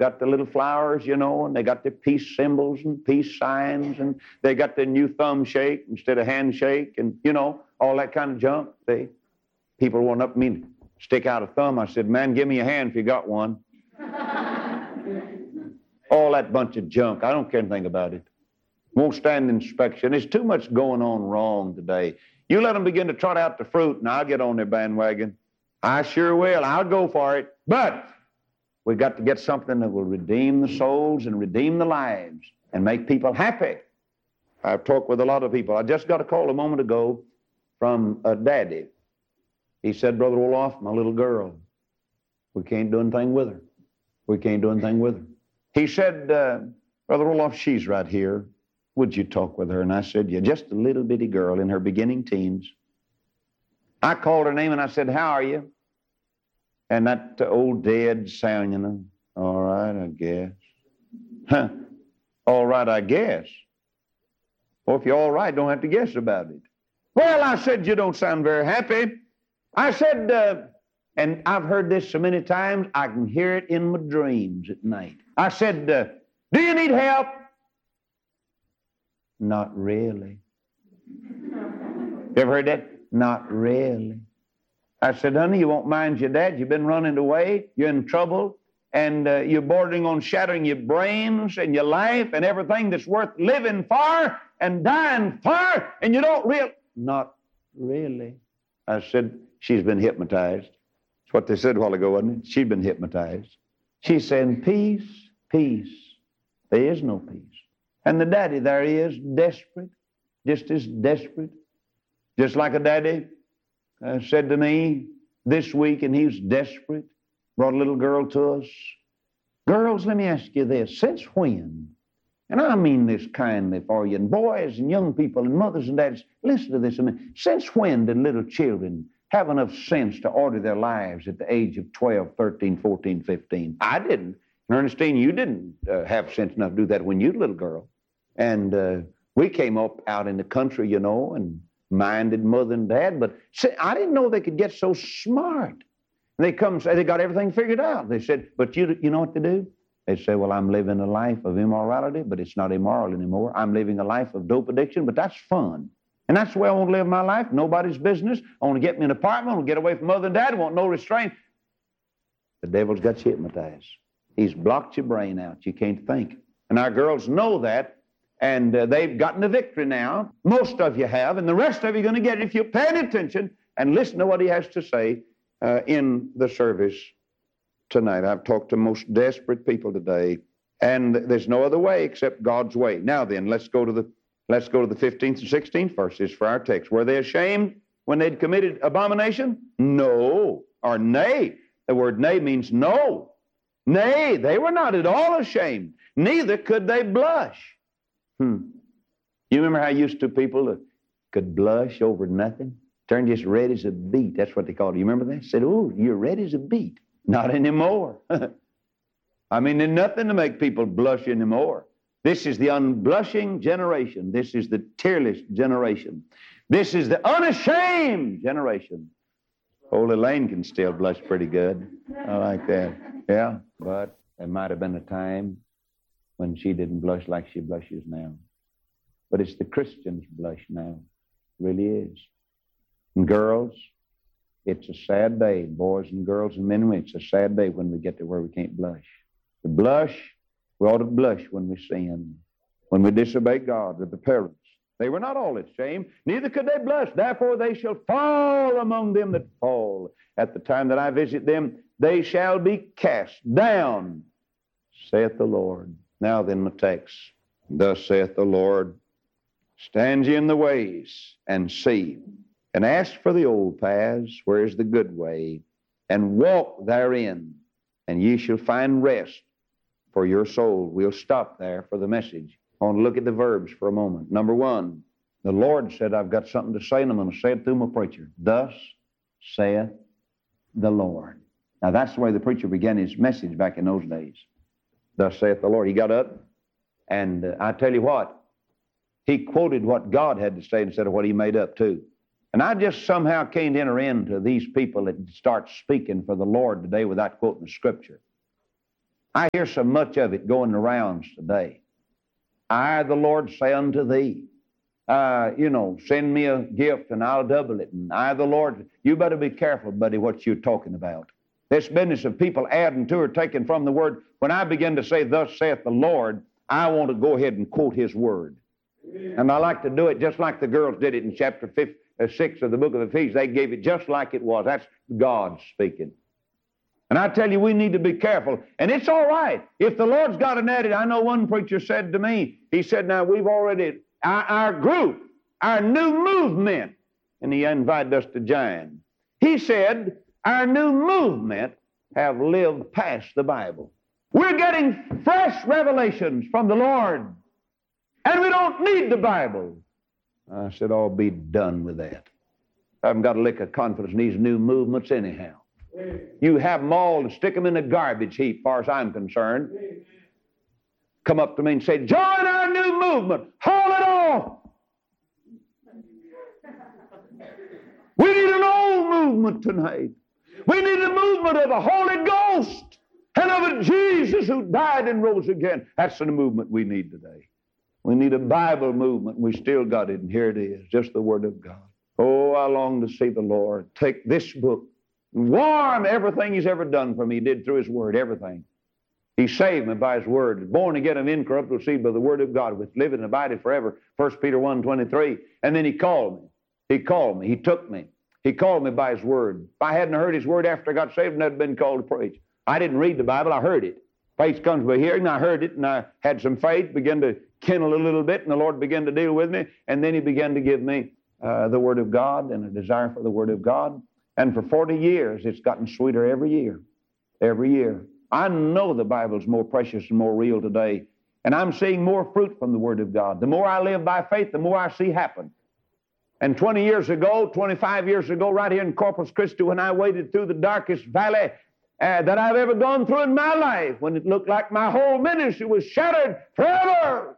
got the little flowers, you know, and they got their peace symbols and peace signs, and they got the new thumb shake instead of handshake, and, you know, all that kind of junk. People went up to me and stick out a thumb. I said, man, give me a hand if you got one. All that bunch of junk. I don't care anything about it. Won't stand inspection. There's too much going on wrong today. You let them begin to trot out the fruit, and I'll get on their bandwagon. I sure will. I'll go for it. But we've got to get something that will redeem the souls and redeem the lives and make people happy. I've talked with a lot of people. I just got a call a moment ago from a daddy. He said, Brother Roloff, my little girl, we can't do anything with her. We can't do anything with her. He said, Brother Roloff, she's right here. Would you talk with her? And I said, yeah, just a little bitty girl in her beginning teens. I called her name and I said, how are you? And that old dead sound, you know, all right, I guess. Huh, all right, I guess. Well, if you're all right, don't have to guess about it. Well, I said, you don't sound very happy. I said, and I've heard this so many times, I can hear it in my dreams at night. I said, do you need help? Not really. You ever heard that? Not really. I said, honey, you won't mind your dad. You've been running away. You're in trouble. And you're bordering on shattering your brains and your life and everything that's worth living for and dying for. And you don't Not really. I said, she's been hypnotized. That's what they said a while ago, wasn't it? She'd been hypnotized. She's saying, peace, peace. There is no peace. And the daddy there is desperate, just as desperate. Just like a daddy said to me this week, and he was desperate, brought a little girl to us. Girls, let me ask you this. Since when, and I mean this kindly for you, and boys and young people and mothers and daddies, listen to this a minute. Since when did little children have enough sense to order their lives at the age of 12, 13, 14, 15? I didn't. Ernestine, you didn't have sense enough to do that when you were a little girl. And we came up out in the country, you know, and minded mother and dad, but I didn't know they could get so smart. And they come and say they got everything figured out. They said, but you know what to do? They say, well, I'm living a life of immorality, but it's not immoral anymore. I'm living a life of dope addiction, but that's fun. And that's the way I want to live my life. Nobody's business. I want to get me an apartment. I want to get away from mother and dad. I want no restraint. The devil's got you hypnotized. He's blocked your brain out. You can't think. And our girls know that. And they've gotten the victory now. Most of you have, and the rest of you are going to get it if you're paying attention and listen to what he has to say in the service tonight. I've talked to most desperate people today, and there's no other way except God's way. Now then, let's go to the 15th and 16th verses for our text. Were they ashamed when they'd committed abomination? No, or nay. The word nay means no. Nay, they were not at all ashamed. Neither could they blush. You remember how used to people that could blush over nothing? Turn just red as a beet. That's what they called it. You remember that? Said, oh, you're red as a beet. Not anymore. I mean, there's nothing to make people blush anymore. This is the unblushing generation. This is the tearless generation. This is the unashamed generation. Old Elaine can still blush pretty good. I like that. Yeah, but there might have been a time when she didn't blush like she blushes now. But it's the Christian's blush now. It really is. And girls, it's a sad day. Boys and girls and men and women, it's a sad day when we get to where we can't blush. To blush, we ought to blush when we sin, when we disobey God or the parents. They were not all ashamed, neither could they blush. Therefore they shall fall among them that fall. At the time that I visit them, they shall be cast down, saith the Lord. Now then, the text. Thus saith the Lord, stand ye in the ways and see, and ask for the old paths, where is the good way, and walk therein, and ye shall find rest for your soul. We'll stop there for the message. I want to look at the verbs for a moment. Number one, the Lord said, I've got something to say, and I'm going to say it through my preacher. Thus saith the Lord. Now, that's the way the preacher began his message back in those days. Thus saith the Lord. He got up, and I tell you what, he quoted what God had to say instead of what he made up too. And I just somehow can't enter into these people that start speaking for the Lord today without quoting the Scripture. I hear so much of it going the rounds today. I, the Lord, say unto thee, send me a gift and I'll double it. And I, the Lord, you better be careful, buddy, what you're talking about. This business of people adding to or taking from the Word, when I begin to say, thus saith the Lord, I want to go ahead and quote His Word. And I like to do it just like the girls did it in chapter 6 of the book of Ephesians. They gave it just like it was. That's God speaking. And I tell you, we need to be careful. And it's all right. If the Lord's got an edit, I know one preacher said to me, he said, now we've already, our group, our new movement, and he invited us to join. He said, our new movement have lived past the Bible. We're getting fresh revelations from the Lord. And we don't need the Bible. I said, I'll be done with that. I haven't got a lick of confidence in these new movements anyhow. You have them all and stick them in the garbage heap, as far as I'm concerned. Come up to me and say, join our new movement. Haul it off. We need an old movement tonight. We need a movement of the Holy Ghost and of a Jesus who died and rose again. That's the movement we need today. We need a Bible movement. We still got it, and here it is, just the Word of God. Oh, I long to see the Lord take this book and warm everything He's ever done for me. He did through His Word, everything. He saved me by His Word. Born again of incorruptible seed by the Word of God, which liveth and abideth forever. 1 Peter 1:23. And then He called me. He called me. He took me. He called me by His Word. If I hadn't heard His Word after I got saved, I'd never been called to preach. I didn't read the Bible. I heard it. Faith comes by hearing. I heard it, and I had some faith, began to kindle a little bit, and the Lord began to deal with me, and then He began to give me the Word of God and a desire for the Word of God. And for 40 years, it's gotten sweeter every year. Every year. I know the Bible's more precious and more real today, and I'm seeing more fruit from the Word of God. The more I live by faith, the more I see happen. And 20 years ago, 25 years ago, right here in Corpus Christi, when I waded through the darkest valley that I've ever gone through in my life, when it looked like my whole ministry was shattered forever,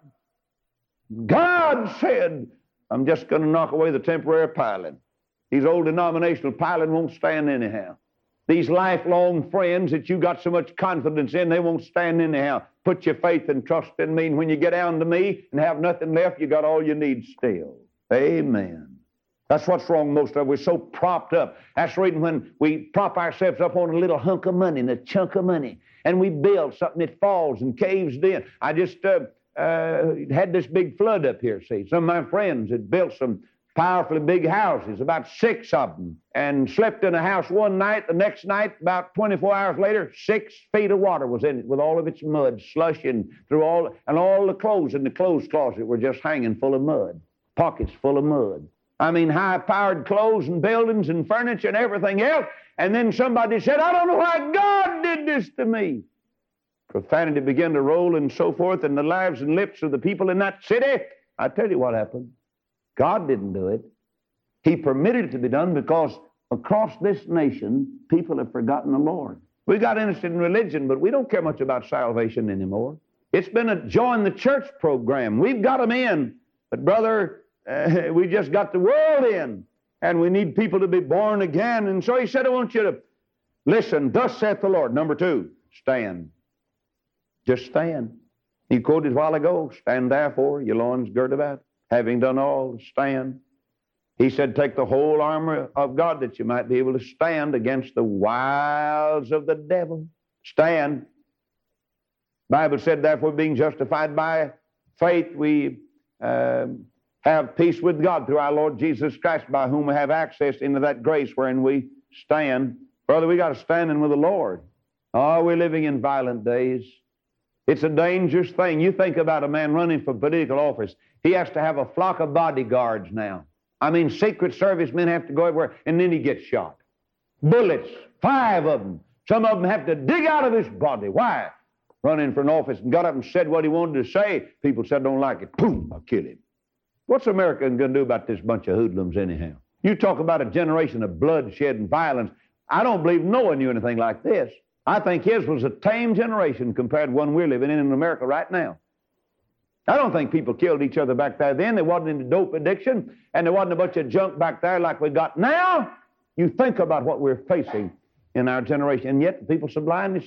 God said, I'm just going to knock away the temporary piling. These old denominational piling won't stand anyhow. These lifelong friends that you got so much confidence in, they won't stand anyhow. Put your faith and trust in me, and when you get down to me and have nothing left, you got all you need still. Amen. That's what's wrong most of us. We're so propped up. That's the reason when we prop ourselves up on a little hunk of money and a chunk of money, and we build something that falls and caves in. I just had this big flood up here, see. Some of my friends had built some powerfully big houses, about 6 of them, and slept in a house one night. The next night, about 24 hours later, 6 feet of water was in it with all of its mud slushing through all the clothes in the clothes closet were just hanging full of mud, pockets full of mud. I mean, high-powered clothes and buildings and furniture and everything else. And then somebody said, I don't know why God did this to me. Profanity began to roll and so forth in the lives and lips of the people in that city. I tell you what happened. God didn't do it. He permitted it to be done because across this nation, people have forgotten the Lord. We got interested in religion, but we don't care much about salvation anymore. It's been a join the church program. We've got them in, but brother, we just got the world in, and we need people to be born again. And so He said, I want you to listen, thus saith the Lord. Number 2, stand. Just stand. He quoted a while ago, stand therefore, your loins girt about, having done all, stand. He said, take the whole armor of God that you might be able to stand against the wiles of the devil. Stand. The Bible said, therefore, being justified by faith, we have peace with God through our Lord Jesus Christ, by whom we have access into that grace wherein we stand. Brother, we got to stand in with the Lord. Oh, we're living in violent days. It's a dangerous thing. You think about a man running for political office. He has to have a flock of bodyguards now. I mean, Secret Service men have to go everywhere, and then he gets shot. Bullets, 5 of them. Some of them have to dig out of his body. Why? Running for an office and got up and said what he wanted to say. People said, don't like it. Boom, I'll kill him. What's America going to do about this bunch of hoodlums anyhow? You talk about a generation of bloodshed and violence. I don't believe Noah knew anything like this. I think his was a tame generation compared to one we're living in America right now. I don't think people killed each other back there then. There wasn't any dope addiction, and there wasn't a bunch of junk back there like we got now. You think about what we're facing in our generation, and yet people so blindly said,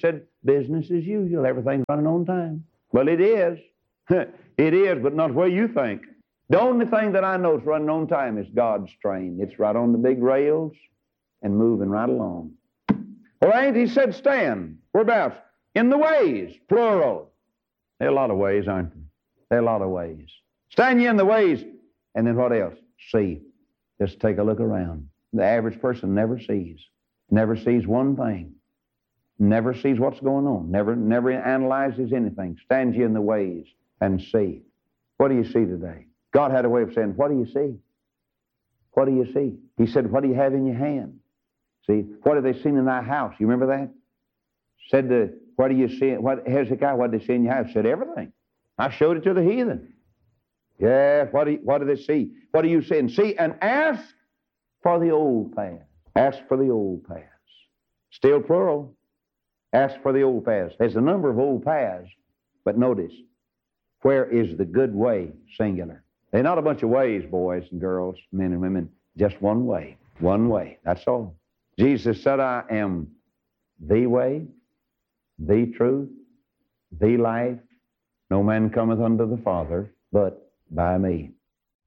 business as usual. Everything's running on time. Well, it is. It is, but not where you think. The only thing that I know is running on time is God's train. It's right on the big rails and moving right along. All right, he said stand. Whereabouts? In the ways, plural. There are a lot of ways, aren't there? There are a lot of ways. Stand ye in the ways. And then what else? See. Just take a look around. The average person never sees one thing. Never sees what's going on. Never analyzes anything. Stand ye in the ways and see. What do you see today? God had a way of saying, what do you see? What do you see? He said, what do you have in your hand? See, what have they seen in thy house? You remember that? Said, what do you see? Hezekiah, what did they see in your house? Said, everything. I showed it to the heathen. Yeah, what do they see? What do you see? And see, and ask for the old paths. Ask for the old paths. Still plural. Ask for the old paths. There's a number of old paths, but notice, where is the good way, singular? They're not a bunch of ways, boys and girls, men and women. Just one way. One way. That's all. Jesus said, I am the way, the truth, the life. No man cometh unto the Father but by me.